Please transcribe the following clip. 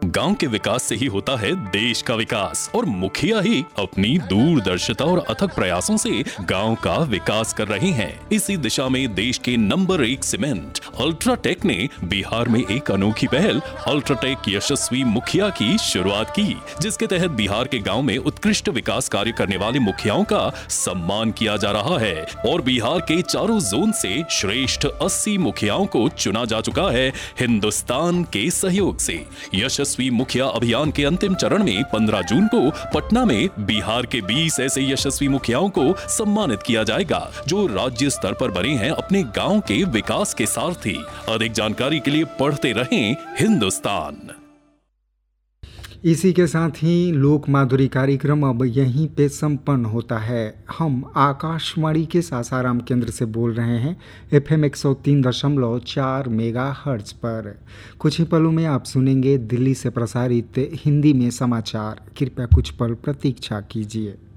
गांव के विकास से ही होता है देश का विकास और मुखिया ही अपनी दूरदर्शिता और अथक प्रयासों से गांव का विकास कर रहे हैं। इसी दिशा में देश के नंबर 1 सीमेंट अल्ट्राटेक ने बिहार में एक अनोखी पहल अल्ट्राटेक यशस्वी मुखिया की शुरुआत की, जिसके तहत बिहार के गांव में उत्कृष्ट विकास कार्य करने वाले मुखियाओं का सम्मान किया जा रहा है और बिहार के चारों जोन से श्रेष्ठ 80 मुखियाओं को चुना जा चुका है हिंदुस्तान के सहयोग से। यशस्वी मुखिया अभियान के अंतिम चरण में 15 जून को पटना में बिहार के 20 ऐसे यशस्वी मुखियाओं को सम्मानित किया जाएगा जो राज्य स्तर पर बने हैं अपने गांव के विकास के सारथी। अधिक जानकारी के लिए पढ़ते रहें हिंदुस्तान। इसी के साथ ही लोक माधुरी कार्यक्रम अब यहीं पे संपन्न होता है। हम आकाशवाणी के सासाराम केंद्र से बोल रहे हैं FM 103.4 मेगाहर्ट्ज पर। कुछ ही पलों में आप सुनेंगे दिल्ली से प्रसारित हिंदी में समाचार। कृपया कुछ पल प्रतीक्षा कीजिए।